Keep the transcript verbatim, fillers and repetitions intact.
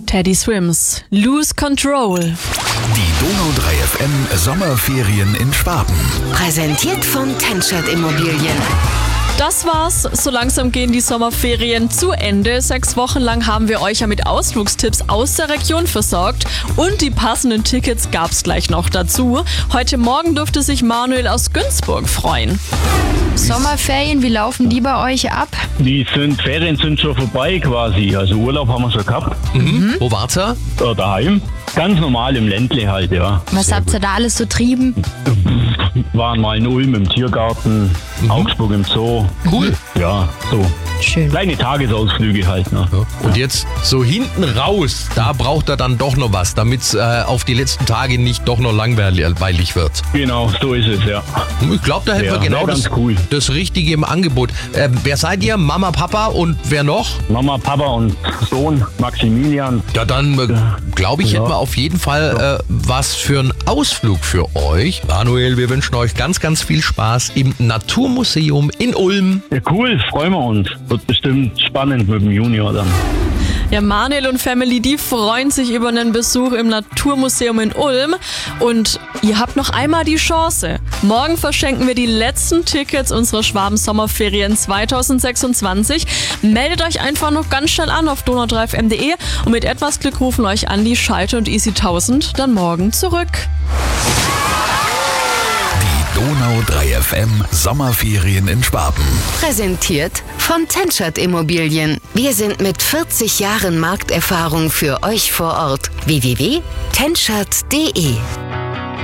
Teddy Swims, Lose Control. Die Donau drei F M Sommerferien in Schwaben. Präsentiert von Tenschert Immobilien. Das war's. So langsam gehen die Sommerferien zu Ende. Sechs Wochen lang haben wir euch ja mit Ausflugstipps aus der Region versorgt. Und die passenden Tickets gab's gleich noch dazu. Heute Morgen dürfte sich Manuel aus Günzburg freuen. Sommerferien, wie laufen die bei euch ab? Die sind, Ferien sind schon vorbei quasi. Also Urlaub haben wir schon gehabt. Mhm. Wo wart's ihr? Äh, daheim. Ganz normal im Ländle halt, ja. Was habt ihr da alles so trieben? Waren mal in Ulm im Tiergarten, mhm. Augsburg im Zoo. Cool. Ja, so. Schön. Kleine Tagesausflüge halt. Ne? Ja. Und jetzt so hinten raus, da braucht er dann doch noch was, damit es äh, auf die letzten Tage nicht doch noch langweilig wird. Genau, so ist es, ja. Ich glaube, da hätten ja, wir genau das, das, cool. das Richtige im Angebot. Äh, wer seid ihr? Mama, Papa und wer noch? Mama, Papa und Sohn Maximilian. Ja, dann äh, glaube ich, ja. hätten wir auf jeden Fall äh, was für einen Ausflug für euch. Manuel, wir wünschen euch ganz, ganz viel Spaß im Naturmuseum in Ulm. Ja, cool, freuen wir uns. Wird bestimmt spannend mit dem Junior dann. Ja, Manuel und Family, die freuen sich über einen Besuch im Naturmuseum in Ulm. Und ihr habt noch einmal die Chance. Morgen verschenken wir die letzten Tickets unserer Schwaben-Sommerferien zwanzig sechsundzwanzig. Meldet euch einfach noch ganz schnell an auf donau drei f m punkt de und mit etwas Glück rufen euch Andi, Scheite und Easy tausend dann morgen zurück. Donau drei F M Sommerferien in Schwaben. Präsentiert von Tenschert Immobilien. Wir sind mit vierzig Jahren Markterfahrung für euch vor Ort. w w w punkt tenschert punkt de